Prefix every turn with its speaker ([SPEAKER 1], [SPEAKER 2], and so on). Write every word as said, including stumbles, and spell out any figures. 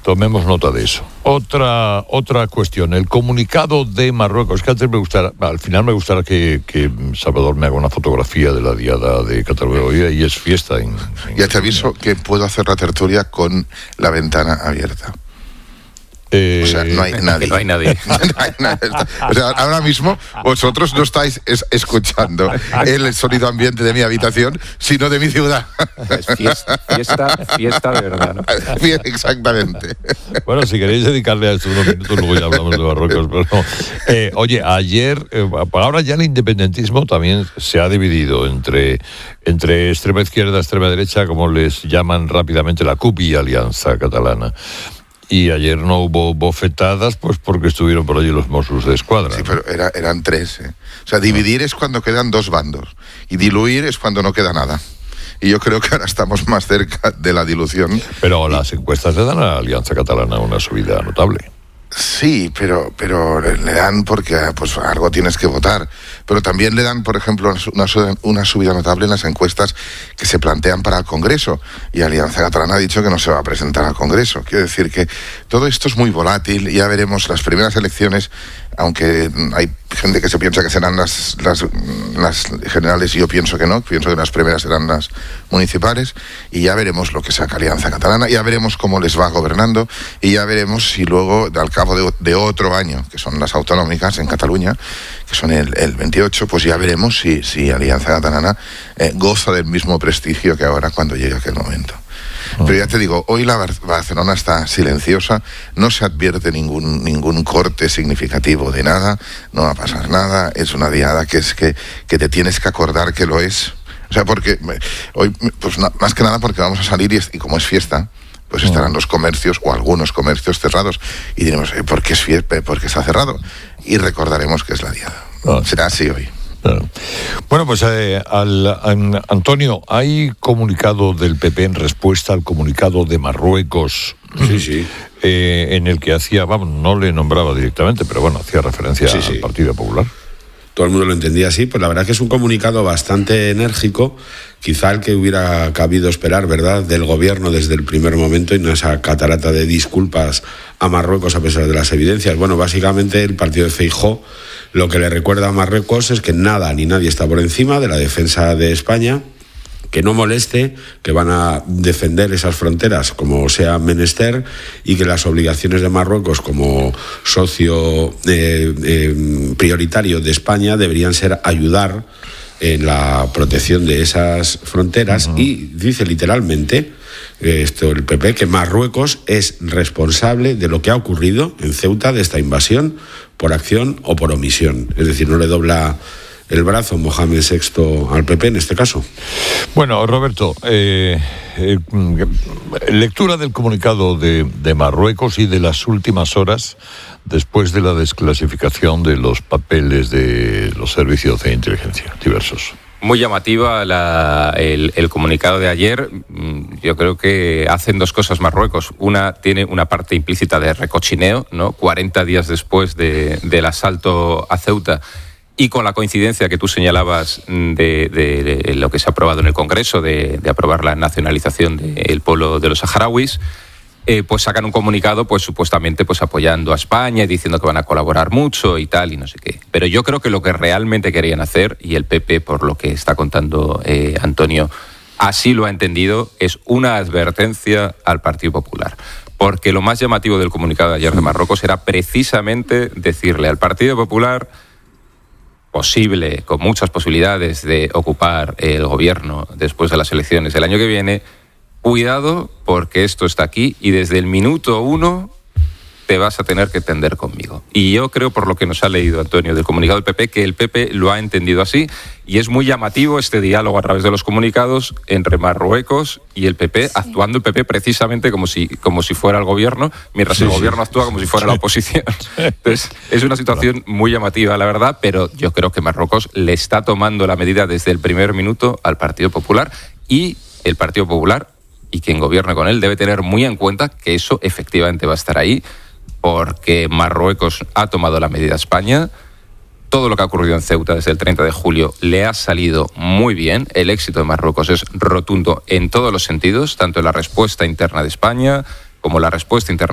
[SPEAKER 1] Tomemos nota de eso. Otra otra cuestión, el comunicado de Marruecos, que antes me gustará, al final me gustará que, que Salvador me haga una fotografía de la diada de Cataluña hoy, y es fiesta. En, en
[SPEAKER 2] ya te aviso que puedo hacer la tertulia con la ventana abierta.
[SPEAKER 1] Eh,
[SPEAKER 2] o sea, no hay nadie.
[SPEAKER 3] No hay nadie.
[SPEAKER 2] No hay nadie. O sea, ahora mismo vosotros no estáis es, escuchando el sonido ambiente de mi habitación, sino de mi ciudad.
[SPEAKER 3] Es fiesta, fiesta, fiesta de verdad, ¿no?
[SPEAKER 2] Bien, exactamente.
[SPEAKER 1] Bueno, si queréis dedicarle a estos unos minutos, luego ya hablamos de Marruecos. Pero no. eh, oye, ayer, eh, ahora ya el independentismo también se ha dividido entre, entre extrema izquierda, extrema derecha, como les llaman rápidamente la C U P y Alianza Catalana. Y ayer no hubo bofetadas, pues porque estuvieron por allí los Mossos de Escuadra.
[SPEAKER 2] Sí, pero era, eran tres. ¿eh? O sea, dividir es cuando quedan dos bandos. Y diluir es cuando no queda nada. Y yo creo que ahora estamos más cerca de la dilución.
[SPEAKER 1] Pero las encuestas le dan a la Alianza Catalana una subida notable.
[SPEAKER 2] Sí, pero pero le dan porque pues algo tienes que votar. Pero también le dan, por ejemplo, una, una subida notable en las encuestas que se plantean para el Congreso. Y Alianza Catalana ha dicho que no se va a presentar al Congreso. Quiero decir que todo esto es muy volátil. Ya veremos las primeras elecciones, aunque hay gente que se piensa que serán las, las, las generales, y yo pienso que no, pienso que las primeras serán las municipales, y ya veremos lo que saca Alianza Catalana, ya veremos cómo les va gobernando, y ya veremos si luego, al cabo de, de otro año, que son las autonómicas en Cataluña, que son el, el veintiocho, pues ya veremos si, si Alianza Catalana eh, goza del mismo prestigio que ahora cuando llegue aquel momento. Pero ya te digo, hoy la Barcelona está silenciosa, no se advierte ningún ningún corte significativo de nada, no va a pasar nada, es una diada que es que, que te tienes que acordar que lo es. O sea, porque hoy, pues na, más que nada porque vamos a salir y, es, y como es fiesta, pues estarán los comercios o algunos comercios cerrados y diremos, eh, ¿por qué es fiesta? ¿Por qué está cerrado? Y recordaremos que es la diada. Oh. Será así hoy.
[SPEAKER 1] Bueno, pues eh, al, a, Antonio, ¿hay comunicado del P P en respuesta al comunicado de Marruecos?
[SPEAKER 4] Sí, sí.
[SPEAKER 1] Eh, en el que hacía, vamos, no le nombraba directamente, pero bueno, hacía referencia sí, sí. al Partido Popular.
[SPEAKER 4] Todo el mundo lo entendía así, pues la verdad que es un comunicado bastante enérgico, quizá el que hubiera cabido esperar, ¿verdad?, del gobierno desde el primer momento, y no esa catarata de disculpas a Marruecos a pesar de las evidencias. Bueno, básicamente el partido de Feijóo lo que le recuerda a Marruecos es que nada ni nadie está por encima de la defensa de España, que no moleste, que van a defender esas fronteras como sea menester, y que las obligaciones de Marruecos como socio eh, eh, prioritario de España deberían ser ayudar en la protección de esas fronteras. Uh-huh. Y dice literalmente esto el P P, que Marruecos es responsable de lo que ha ocurrido en Ceuta, de esta invasión, por acción o por omisión. Es decir, no le dobla el brazo Mohamed sexto al P P en este caso.
[SPEAKER 1] Bueno, Roberto, eh, eh, lectura del comunicado de, de Marruecos y de las últimas horas después de la desclasificación de los papeles de los servicios de inteligencia diversos.
[SPEAKER 3] Muy llamativa la, el, el comunicado de ayer. Yo creo que hacen dos cosas Marruecos. Una, tiene una parte implícita de recochineo, ¿no? cuarenta días después de, del asalto a Ceuta, y con la coincidencia que tú señalabas de, de, de lo que se ha aprobado en el Congreso, de, de aprobar la nacionalización del pueblo de los saharauis, eh, pues sacan un comunicado, pues supuestamente pues apoyando a España y diciendo que van a colaborar mucho y tal y no sé qué. Pero yo creo que lo que realmente querían hacer, y el P P, por lo que está contando eh, Antonio, así lo ha entendido, es una advertencia al Partido Popular. Porque lo más llamativo del comunicado de ayer de Marruecos era precisamente decirle al Partido Popular, posible, con muchas posibilidades de ocupar el gobierno después de las elecciones del año que viene, cuidado porque esto está aquí y desde el minuto uno te vas a tener que entender conmigo. Y yo creo, por lo que nos ha leído Antonio del comunicado del P P, que el P P lo ha entendido así, y es muy llamativo este diálogo a través de los comunicados entre Marruecos y el P P, actuando el P P precisamente como si, como si fuera el gobierno, mientras sí, el sí. gobierno actúa como si fuera la oposición. Entonces, es una situación muy llamativa, la verdad, pero yo creo que Marruecos le está tomando la medida desde el primer minuto al Partido Popular, y el Partido Popular y quien gobierne con él debe tener muy en cuenta que eso efectivamente va a estar ahí, porque Marruecos ha tomado la medida a España. Todo lo que ha ocurrido en Ceuta desde el treinta de julio le ha salido muy bien. El éxito de Marruecos es rotundo en todos los sentidos, tanto en la respuesta interna de España como la respuesta interna